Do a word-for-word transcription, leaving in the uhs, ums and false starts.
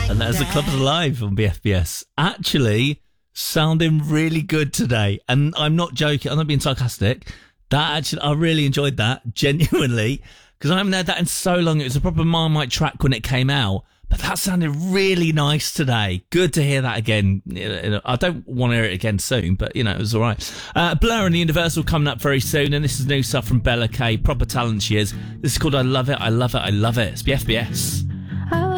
And that is the Club Live on B F B S. Actually, sounding really good today. And I'm not joking. I'm not being sarcastic. That actually, I really enjoyed that, genuinely, because I haven't heard that in so long. It was a proper Marmite track when it came out. But that sounded really nice today. Good to hear that again. I don't want to hear it again soon, but, you know, it was all right. Uh, Blur and the Universal coming up very soon, and this is new stuff from Bella K. Proper talent she is. This is called I Love It, I Love It, I Love It. It's B F B S.